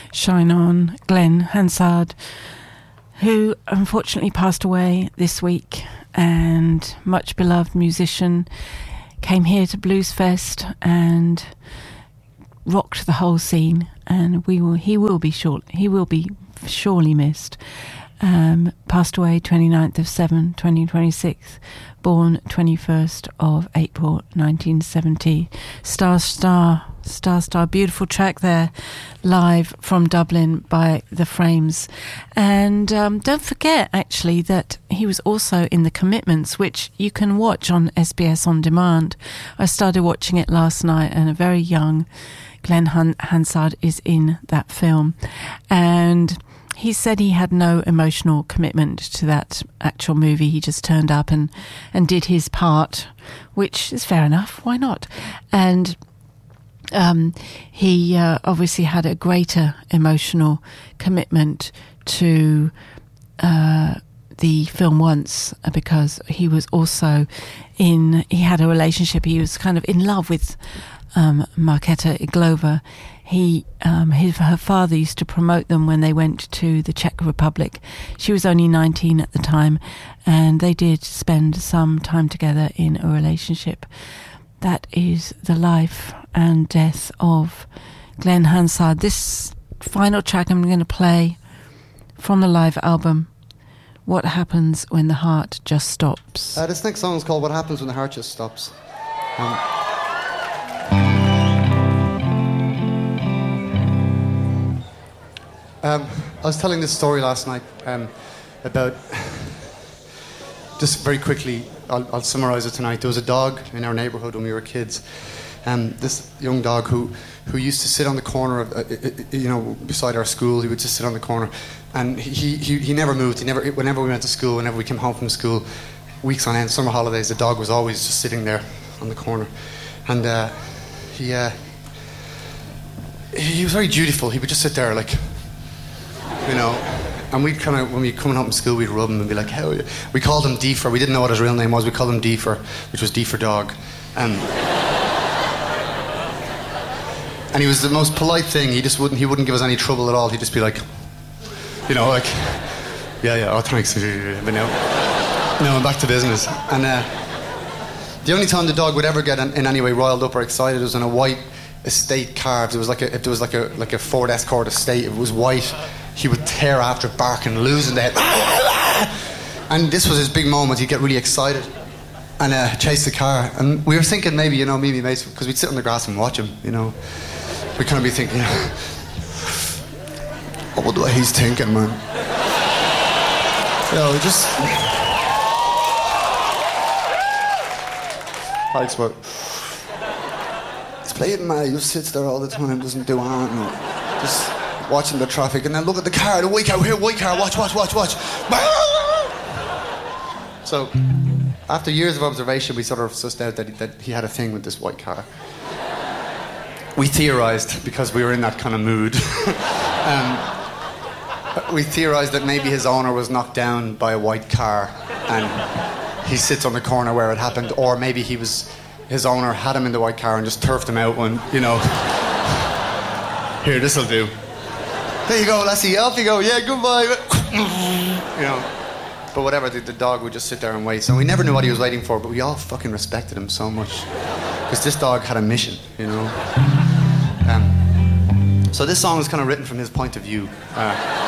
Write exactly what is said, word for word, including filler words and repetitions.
Shine On, Glenn Hansard, who unfortunately passed away this week, and much beloved musician, came here to Blues Fest and rocked the whole scene, and we will he will be short he will be surely missed. Um, passed away twenty-ninth of seven, twenty twenty-six, born twenty-first of April nineteen seventy. Star Star, Star Star, beautiful track there, live from Dublin by The Frames. And um, don't forget actually that he was also in The Commitments, which you can watch on S B S On Demand. I started watching it last night, and a very young Glenn Han- Hansard is in that film. And he said he had no emotional commitment to that actual movie. He just turned up and, and did his part, which is fair enough. Why not? And um, he uh, obviously had a greater emotional commitment to uh, the film Once, because he was also in, he had a relationship, he was kind of in love with um, Markéta Irglová. He, um, his, her father used to promote them when they went to the Czech Republic. She was only nineteen at the time, and they did spend some time together in a relationship. That is the life and death of Glenn Hansard. This final track I'm going to play from the live album, What Happens When the Heart Just Stops. Uh, this next song is called What Happens When the Heart Just Stops. Um, Um, I was telling this story last night um, about, just very quickly, I'll, I'll summarise it tonight. There was a dog in our neighbourhood when we were kids. Um, this young dog who, who used to sit on the corner of, uh, you know, beside our school. He would just sit on the corner, and he, he, he never moved. He never, whenever we went to school, whenever we came home from school, weeks on end, summer holidays, the dog was always just sitting there on the corner. And uh, he, uh, he was very dutiful. He would just sit there like, you know, and we'd kind of, when we were coming home from school, we'd rub him and be like, how are you? We called him D for, we didn't know what his real name was, we called him D for, which was D for dog. Um, and he was the most polite thing. He just wouldn't, he wouldn't give us any trouble at all. He'd just be like, you know, like, yeah, yeah, oh, thanks. But now, now back to business. And uh, the only time the dog would ever get in, in any way riled up or excited was in a white estate car. If there was like a, if there was like a, like a Ford Escort estate, if it was white, he would tear after, barking, losing the head. And this was his big moment. He'd get really excited and uh, chase the car. And we were thinking maybe, you know, me and my mates, because we'd sit on the grass and watch him, you know. We'd kind of be thinking, I wonder what he's thinking, man. You know, just... Thanks, mate. He's playing mad. He just sits there all the time, doesn't do anything. Just... watching the traffic, and then look at the car, the white car, here, white car, watch, watch, watch, watch. So, after years of observation, we sort of sussed out that he, that he had a thing with this white car. We theorised, because we were in that kind of mood, um, we theorised that maybe his owner was knocked down by a white car, and he sits on the corner where it happened, or maybe he was, his owner had him in the white car and just turfed him out when, you know, here, this'll do. There you go, lassie, off you go, yeah, goodbye. You know, but whatever, the, the dog would just sit there and wait. So we never knew what he was waiting for, but we all fucking respected him so much. Because this dog had a mission, you know. Um, so this song was kind of written from his point of view. Uh,